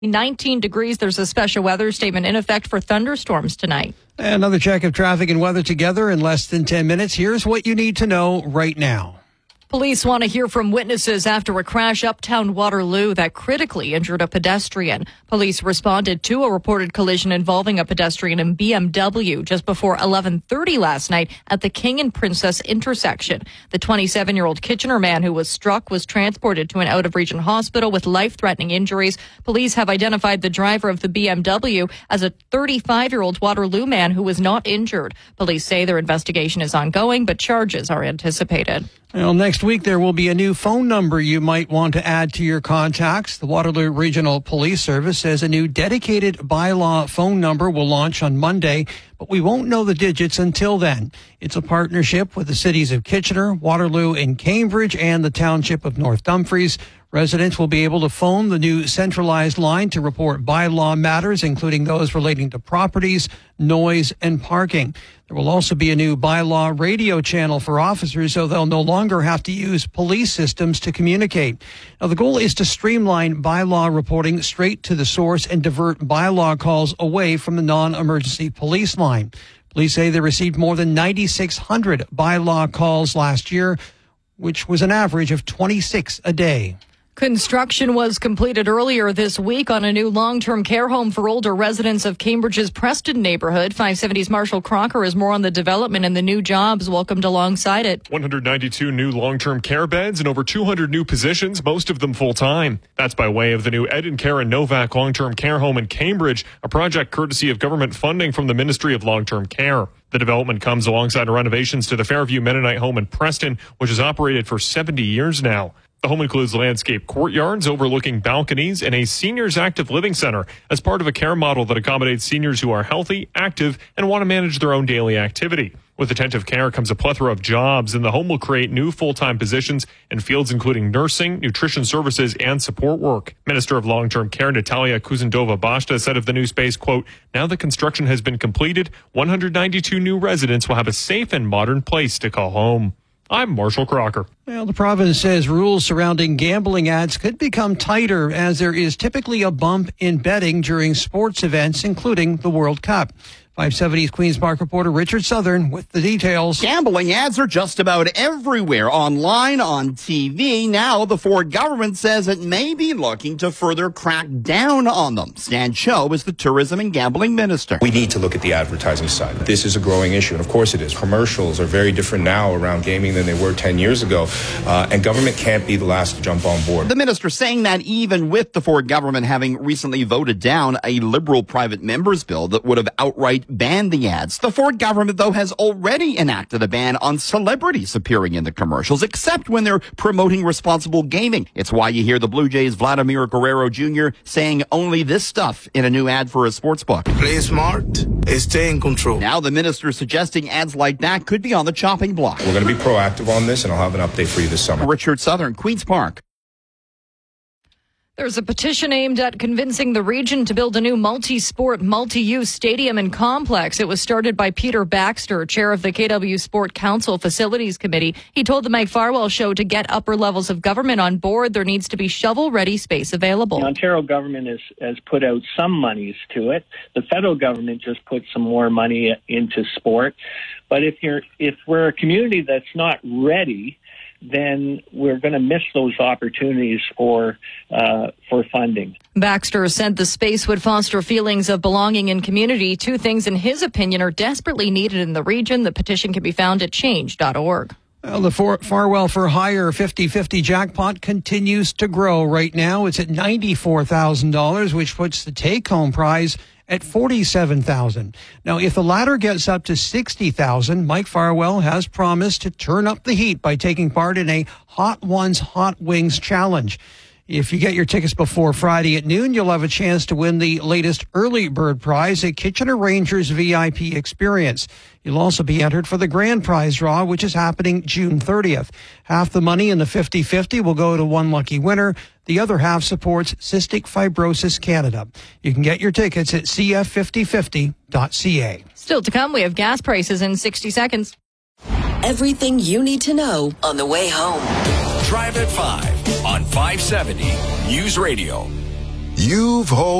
19 degrees. There's a special weather statement in effect for thunderstorms tonight. Another check of traffic and weather together in less than 10 minutes. Here's what you need to know right now. Police want to hear from witnesses after a crash uptown Waterloo that critically injured a pedestrian. Police responded to a reported collision involving a pedestrian in BMW just before 11:30 last night at the King and Princess intersection. The 27-year-old Kitchener man who was struck was transported to an out-of-region hospital with life-threatening injuries. Police have identified the driver of the BMW as a 35-year-old Waterloo man who was not injured. Police say their investigation is ongoing, but charges are anticipated. Well, next week there will be a new phone number you might want to add to your contacts. The Waterloo Regional Police Service says a new dedicated bylaw phone number will launch on Monday, but we won't know the digits until then. It's a partnership with the cities of Kitchener, Waterloo, and Cambridge, and the township of North Dumfries. Residents will be able to phone the new centralized line to report bylaw matters, including those relating to properties, noise, and parking. There will also be a new bylaw radio channel for officers, so they'll no longer have to use police systems to communicate. Now, the goal is to streamline bylaw reporting straight to the source and divert bylaw calls away from the non-emergency police line. Police say they received more than 9,600 bylaw calls last year, which was an average of 26 a day. Construction was completed earlier this week on a new long-term care home for older residents of Cambridge's Preston neighborhood. 570's Marshall Crocker has more on the development and the new jobs welcomed alongside it. 192 new long-term care beds and over 200 new positions, most of them full-time. That's by way of the new Ed and Karen Novak long-term care home in Cambridge, a project courtesy of government funding from the Ministry of Long-Term Care. The development comes alongside renovations to the Fairview Mennonite home in Preston, which has operated for 70 years now. The home includes landscape courtyards overlooking balconies and a seniors active living center as part of a care model that accommodates seniors who are healthy, active, and want to manage their own daily activity. With attentive care comes a plethora of jobs, and the home will create new full-time positions in fields including nursing, nutrition services, and support work. Minister of Long-Term Care Natalia Kuzendova-Bashta said of the new space, quote, "Now that construction has been completed, 192 new residents will have a safe and modern place to call home." I'm Marshall Crocker. Well, the province says rules surrounding gambling ads could become tighter as there is typically a bump in betting during sports events, including the World Cup. 570's Queen's Park reporter Richard Southern with the details. Gambling ads are just about everywhere, online, on TV. Now the Ford government says it may be looking to further crack down on them. Stan Cho is the tourism and gambling minister. We need to look at the advertising side. This is a growing issue, and of course it is. Commercials are very different now around gaming than they were 10 years ago, and government can't be the last to jump on board. The minister saying that even with the Ford government having recently voted down a Liberal private members bill that would have outright banned the ads. The Ford government, though, has already enacted a ban on celebrities appearing in the commercials, except when they're promoting responsible gaming. It's why you hear the Blue Jays' Vladimir Guerrero Jr. saying only this stuff in a new ad for a sportsbook. Play smart, stay in control. Now the minister suggesting ads like that could be on the chopping block. We're going to be proactive on this, and I'll have an update for you this summer. Richard Southern, Queen's Park. There's a petition aimed at convincing the region to build a new multi-sport, multi-use stadium and complex. It was started by Peter Baxter, chair of the KW Sport Council Facilities Committee. He told the Mike Farwell Show to get upper levels of government on board, there needs to be shovel-ready space available. The Ontario government has put out some monies to it. The federal government just put some more money into sport. But if we're a community that's not ready, then we're going to miss those opportunities for funding. Baxter said the space would foster feelings of belonging in community. Two things, in his opinion, are desperately needed in the region. The petition can be found at change.org. Well, the Farwell for Hire 50-50 jackpot continues to grow right now. It's at $94,000, which puts the take-home prize at $47,000. Now, if the latter gets up to $60,000, Mike Farwell has promised to turn up the heat by taking part in a Hot Ones Hot Wings challenge. If you get your tickets before Friday at noon, you'll have a chance to win the latest early bird prize, a Kitchener Rangers VIP experience. You'll also be entered for the grand prize draw, which is happening June 30th. Half the money in the 50-50 will go to one lucky winner. The other half supports Cystic Fibrosis Canada. You can get your tickets at cf5050.ca. Still to come, we have gas prices in 60 seconds. Everything you need to know on the way home. Drive at 5 on 570 News Radio. You've